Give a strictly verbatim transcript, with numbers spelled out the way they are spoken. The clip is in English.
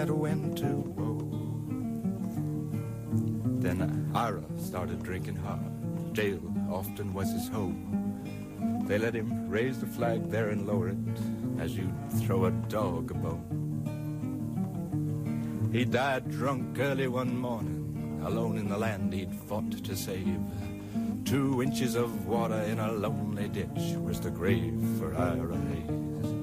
matter when to go. Then Ira started drinking hard. Jail often was his home. They let him raise the flag there and lower it as you'd throw a dog a bone. He died drunk early one morning, alone in the land he'd fought to save. Two inches of water in a lonely ditch was the grave for Ira Hayes.